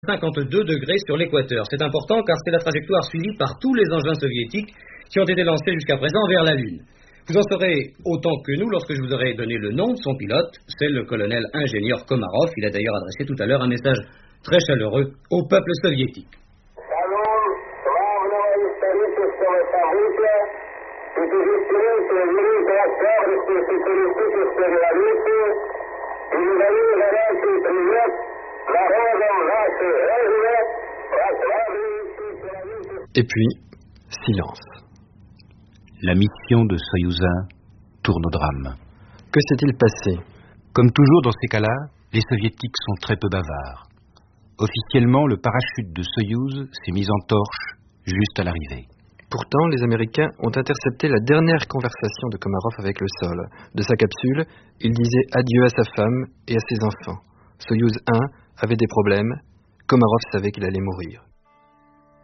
52 degrés sur l'équateur. C'est important car c'est la trajectoire suivie par tous les engins soviétiques qui ont été lancés jusqu'à présent vers la Lune. Vous en saurez autant que nous lorsque je vous aurai donné le nom de son pilote. C'est le colonel ingénieur Komarov. Il a d'ailleurs adressé tout à l'heure un message très chaleureux au peuple soviétique. Et puis, silence. La mission de Soyouz 1 tourne au drame. Que s'est-il passé? Comme toujours dans ces cas-là, les soviétiques sont très peu bavards. Officiellement, le parachute de Soyouz s'est mis en torche juste à l'arrivée. Pourtant, les Américains ont intercepté la dernière conversation de Komarov avec le sol. De sa capsule, il disait adieu à sa femme et à ses enfants. Soyouz 1 avait des problèmes. Komarov savait qu'il allait mourir.